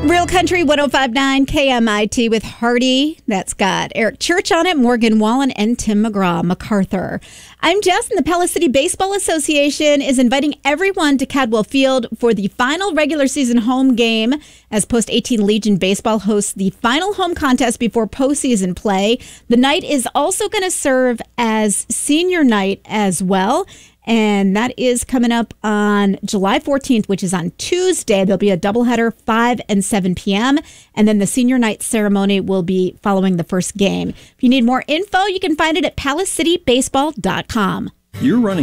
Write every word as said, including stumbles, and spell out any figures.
Real Country one oh five point nine K M I T with Hardy. That's got Eric Church on it, Morgan Wallen, and Tim McGraw, MacArthur. I'm Jess, and the Pella City Baseball Association is inviting everyone to Cadwell Field for the final regular season home game as Post eighteen Legion Baseball hosts the final home contest before postseason play. The night is also going to serve as senior night as well. And that is coming up on July fourteenth, which is on Tuesday. There'll be a doubleheader, five and seven p.m. And then the senior night ceremony will be following the first game. If you need more info, you can find it at palace city baseball dot com. You're running